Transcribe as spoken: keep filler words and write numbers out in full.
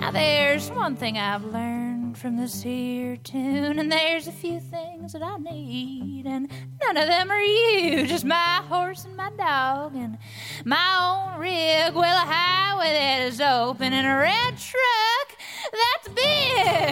Now there's one thing I've learned from this here tune, and there's a few things that I need, and none of them are you. Just my horse and my dog and my own rig. Well, a highway that is open and a red truck that's big.